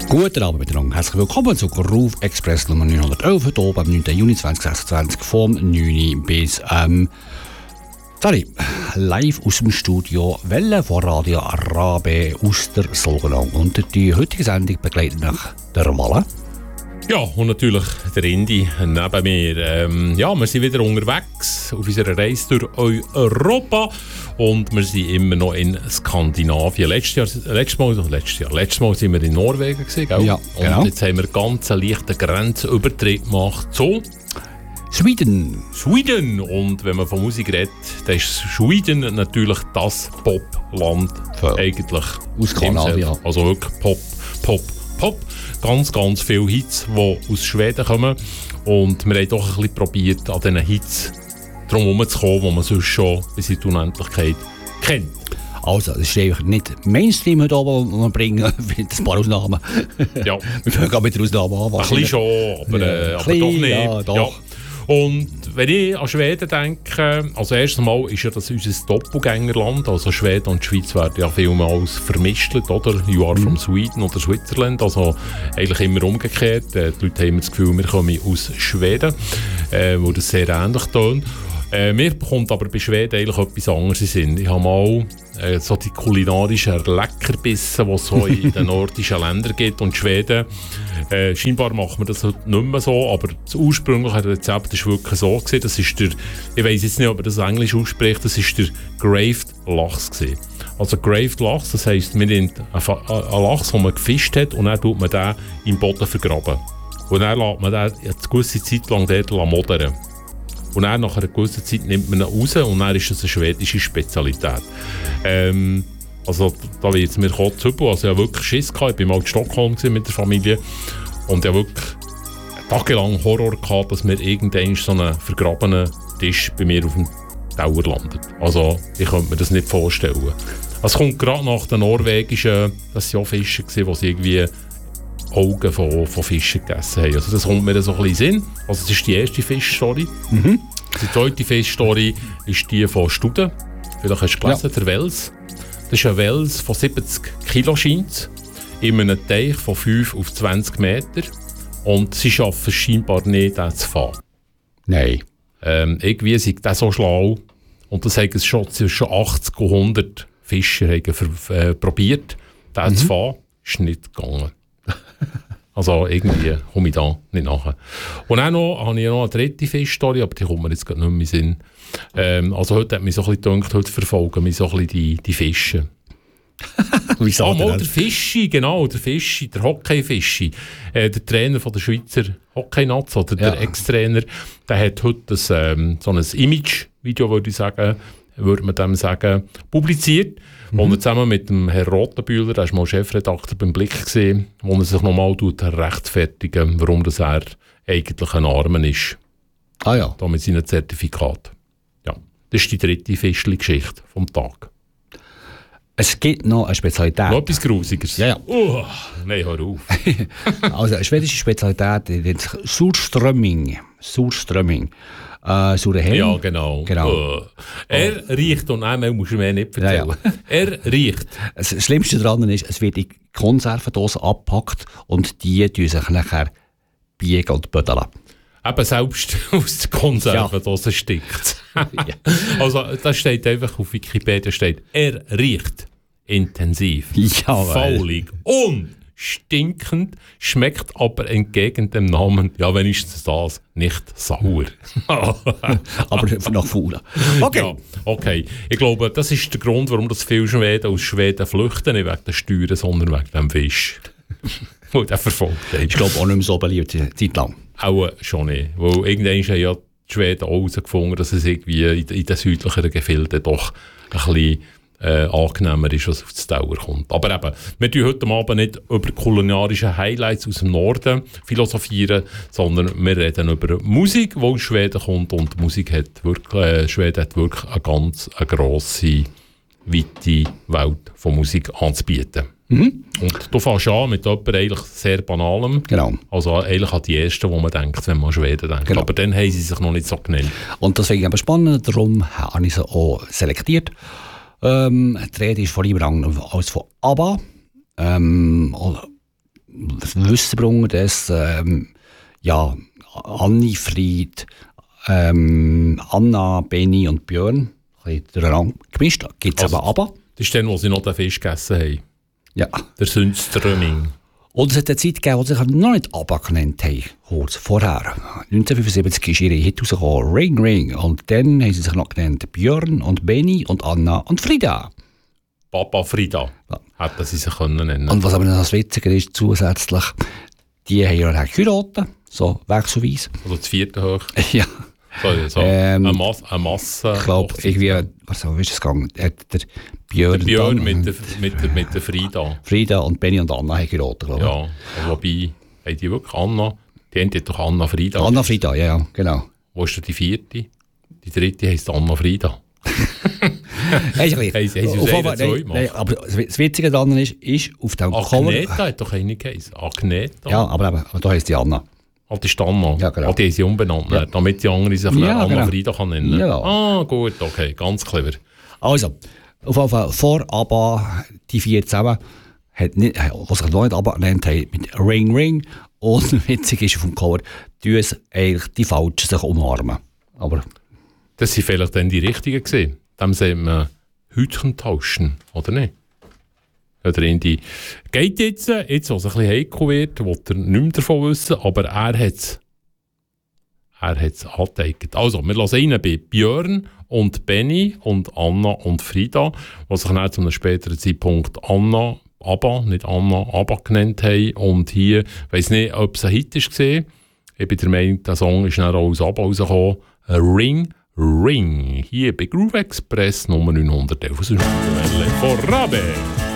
Guten Abend miteinander. Herzlich willkommen zu Groove Express Nummer 911 heute oben am 9. Juni 2026 vom 9 bis live aus dem Studio Welle von Radio Arabe aus der Solgenau. Und die heutige Sendung begleitet nach der Walle. Ja, und natürlich der Indi neben mir. Wir sind wieder unterwegs auf unserer Reise durch Europa und wir sind immer noch in Skandinavien. Letztes Mal sind wir in Norwegen gewesen, gell? Ja, genau. Und jetzt haben wir ganz einen leichten Grenzübertritt gemacht zu Schweden. Und wenn man von Musik redet, dann ist Schweden natürlich das Popland eigentlich. Aus Skandinavien. Also wirklich Pop. Ganz, ganz viele Hits, die aus Schweden kommen. Und wir haben doch ein bisschen probiert, an diesen Hits drum herumzukommen, die man sonst schon bis in die Unendlichkeit kennt. Also, das ist einfach nicht Mainstream heute oben, was wir bringen, mit ein paar Ausnahmen. Ja. Wir fangen gerade mit der Ausnahme an. Ein bisschen schon, aber doch nicht. Ja, doch. Ja. Und wenn ich an Schweden denke, also erstens mal ist ja das unser Doppelgängerland, also Schweden und die Schweiz werden ja vielmals vermischt, oder? You are from Sweden oder Switzerland, also eigentlich immer umgekehrt. Die Leute haben das Gefühl, wir kommen aus Schweden, wo das sehr ähnlich tönt. Mir kommt aber bei Schweden eigentlich etwas anderes in Sinn. Ich habe mal so die kulinarischen Leckerbissen, die es so in den nordischen Ländern gibt. Und Schweden, scheinbar macht man das heute nicht mehr so, aber das ursprüngliche Rezept war wirklich so gewesen. Das ist der, ich weiss jetzt nicht, ob man das Englisch ausspricht, das ist der Graved Lachs gewesen. Also Graved Lachs, das heisst, man nimmt einen Lachs, den man gefischt hat, und dann tut man den im Boden vergraben. Und dann lässt man den eine gewisse Zeit lang dort modern. Und dann nach einer gewissen Zeit nimmt man ihn raus und dann ist das eine schwedische Spezialität. Also da wird es mir kotzübel. Also ich habe wirklich Schiss gehabt. Ich war mal in Stockholm mit der Familie und ich habe wirklich tagelang Horror gehabt, dass mir irgendwann so ein vergrabener Tisch bei mir auf dem Teller landet. Also ich könnte mir das nicht vorstellen. Es kommt gerade nach den norwegischen, das waren auch Fische, die sie irgendwie Augen von Fischen gegessen haben. Also das kommt mir so ein bisschen in den Sinn. Also das ist die erste Fischstory. Mhm. Die zweite Fischstory ist die von Studen. Vielleicht hast du gelesen, der Wels. Das ist ein Wels von 70 Kilo scheint, in einem Teich von 5 auf 20 Meter. Und sie schaffen es scheinbar nicht, den zu fangen. Nein. Irgendwie sind die so schlau. Und das haben schon zwischen 80 und 100 Fischer probiert, den zu fangen. Ist nicht gegangen. Also irgendwie komme ich da nicht nachher. Und dann habe ich noch eine dritte Fischstory, aber die kommt mir jetzt gerade nicht mehr in den Sinn. Also heute hat mich so ein bisschen gedacht, heute verfolgen mich so ein bisschen die Fische. Wieso? Der Fischi, genau, der Fischi, der Hockey-Fischi. Der Trainer von der Schweizer Hockey-Nats, oder der Ex-Trainer, der hat heute so ein Image-Video, würde man dem sagen, publiziert. Und er zusammen mit dem Herrn Rothenbühler, der war mal Chefredakteur beim Blick gesehen, wo er sich nochmal rechtfertigen, warum das er eigentlich ein Armen ist. Ah ja. Da mit seinem Zertifikat. Ja, das ist die dritte Fischli-Geschichte vom Tag. Es gibt noch eine Spezialität. Noch etwas Grusiges? Ja. Nein, hör auf. Also eine schwedische Spezialität, die nennt sich Surströmming. Saure Helm. Ja, genau. Er riecht, und einmal musst du mir nicht erzählen. Ja. Er riecht. Das Schlimmste daran ist, es wird in Konservendose abgepackt und die tun sich nachher biegen und bödeln. Eben selbst aus der Konservendose stinkt. Also das steht einfach auf Wikipedia, er riecht intensiv, faulig und stinkend, schmeckt aber entgegen dem Namen, ja wenigstens das, nicht sauer. Aber nach faul. Okay. Ja, okay. Ich glaube, das ist der Grund, warum das viele Schweden aus Schweden flüchten, nicht wegen der Steuern, sondern wegen dem Fisch. Weil der verfolgt hat. Ich glaube auch nicht mehr so beliebt, Zeit lang. Auch schon nicht. Weil irgendwann haben ja die Schweden auch herausgefunden, dass es irgendwie in den südlicheren Gefilden doch ein bisschen angenehmer ist, was auf das Teller kommt. Aber eben, wir reden heute Abend nicht über kulinarische Highlights aus dem Norden philosophieren, sondern wir reden über Musik, die aus Schweden kommt, und Musik hat wirklich, Schweden hat wirklich eine ganz grosse, weite Welt von Musik anzubieten. Mhm. Und du fängst an mit etwas eigentlich sehr Banalem. Genau. Also eigentlich an die ersten, wo man denkt, wenn man an Schweden denkt. Genau. Aber dann haben sie sich noch nicht so genannt. Und das finde ich aber spannend, darum habe ich sie auch selektiert. Die Rede ist von niemand anderem als von ABBA. Wissen bringen, dass Anni, Fried, Anna, Benni und Björn, ein bisschen durcheinander gemischt, gibt es Also, aber aber. Das ist dann, wo sie noch den Fisch gegessen haben. Ja. Der Sundströmming. Und es hat eine Zeit gegeben, die sich noch nicht ABBA genannt haben, kurz vorher. 1975 ist ihre Hit rausgekommen, Ring Ring. Und dann haben sie sich noch genannt Björn und Benni und Anna und Frida. Papa Frida. Ja. Hätten sie sich können nennen. Und was aber noch das Witzige ist, zusätzlich, die haben ja geheiratet, so wechselweise. Also das vierte hoch. Ja. So eine Masse. Ich glaube, irgendwie, wie ist das gegangen? Der Björn, Björn mit der Frida. Frida und Benni und Anna haben geheiratet, glaube ich. Ja, also wobei, haben die wirklich Anna? Die eine hat doch Anna Frida. Anna Frida, ja, genau. Wo ist denn die vierte? Die dritte heisst Anna Frida. Haben sie zweimal. aber das Witzige daran ist auf dem Cover... Agneta hat doch eine geheißen. Agneta? Ja, aber da heisst die Anna. Ah, die ist Anna. Ja, genau. Ah, die haben sie umbenannt, Ja. damit die anderen sich Ja, Anna genau. Frida kann nennen. Ja. Ah, gut, okay, ganz clever. Also, auf jeden Fall vor ABBA, die vier zusammen, was sich noch nicht ABBA genannt haben, mit Ring Ring. Und witzig ist auf dem Cover, tun es eigentlich die Falschen sich umarmen. Aber Das sind vielleicht dann die Richtigen gewesen. Dem sehen wir Hütchen tauschen, oder nicht? Oder in die geht jetzt, was ein bisschen heikel wird, will er nicht mehr davon wissen, aber er hat es angezeigt. Also, wir lassen rein bei Björn und Benni und Anna und Frida, die sich dann zu einem späteren Zeitpunkt ABBA genannt haben. Und hier, ich weiss nicht, ob es ein Hit war. Ich bin der Meinung, der Song ist dann auch aus ABBA rausgekommen. Ring, Ring. Hier bei Groove Express Nummer 911 von Rabe.